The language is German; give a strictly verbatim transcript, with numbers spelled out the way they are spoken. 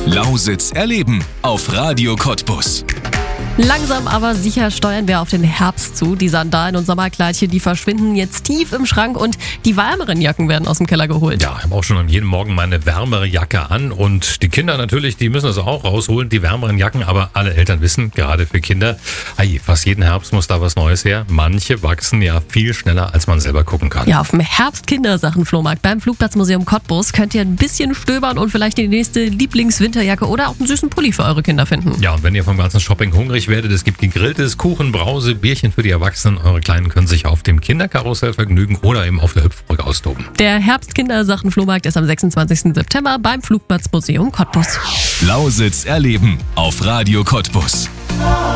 Lausitz erleben auf Radio Cottbus. Langsam aber sicher steuern wir auf den Herbst zu. Die Sandalen und Sommerkleidchen, die verschwinden jetzt tief im Schrank und die wärmeren Jacken werden aus dem Keller geholt. Ja, ich habe auch schon an jedem Morgen meine wärmere Jacke an und die Kinder natürlich, die müssen das auch rausholen, die wärmeren Jacken, aber alle Eltern wissen, gerade für Kinder, hey, fast jeden Herbst muss da was Neues her. Manche wachsen ja viel schneller, als man selber gucken kann. Ja, auf dem Herbst-Kindersachen-Flohmarkt beim Flugplatzmuseum Cottbus könnt ihr ein bisschen stöbern und vielleicht die nächste Lieblingswinterjacke oder auch einen süßen Pulli für eure Kinder finden. Ja, und wenn ihr vom ganzen Shopping hungrig werdet, es gibt gegrilltes Kuchen, Brause, Bierchen für die Erwachsenen. Eure Kleinen können sich auf dem Kinderkarussell vergnügen oder eben auf der Hüpfburg austoben. Der Herbst-Kindersachen-Flohmarkt ist am sechsundzwanzigsten September beim Flugplatzmuseum Cottbus. Lausitz erleben auf Radio Cottbus.